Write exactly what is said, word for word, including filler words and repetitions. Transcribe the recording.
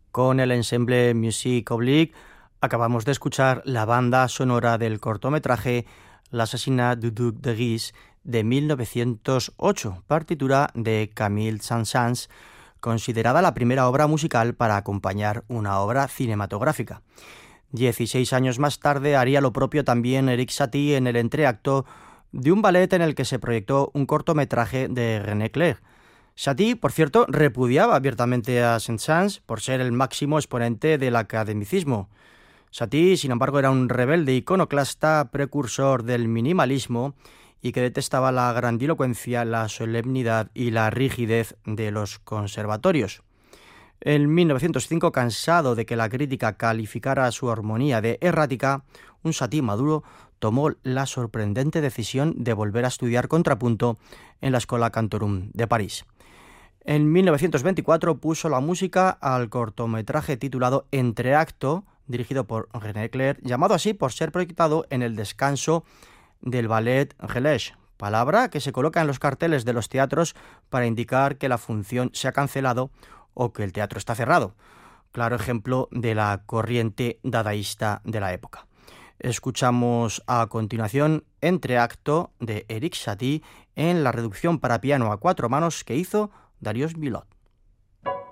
Con el ensemble Musique Oblique acabamos de escuchar la banda sonora del cortometraje L'assassinat du duc de Guise de mil novecientos ocho, partitura de Camille Saint-Saëns, considerada la primera obra musical para acompañar una obra cinematográfica. Dieciséis años más tarde haría lo propio también Éric Satie en el entreacto de un ballet en el que se proyectó un cortometraje de René Clair. Satie, por cierto, repudiaba abiertamente a Saint-Saëns por ser el máximo exponente del academicismo. Satie, sin embargo, era un rebelde iconoclasta, precursor del minimalismo y que detestaba la grandilocuencia, la solemnidad y la rigidez de los conservatorios. En mil novecientos cinco, cansado de que la crítica calificara su armonía de errática, un Satie maduro tomó la sorprendente decisión de volver a estudiar contrapunto en la Schola Cantorum de París. En mil novecientos veinticuatro puso la música al cortometraje titulado Entreacto, dirigido por René Clair, llamado así por ser proyectado en el descanso del ballet Relais, palabra que se coloca en los carteles de los teatros para indicar que la función se ha cancelado o que el teatro está cerrado. Claro ejemplo de la corriente dadaísta de la época. Escuchamos a continuación Entreacto de Éric Satie en la reducción para piano a cuatro manos que hizo Darius Milhaud.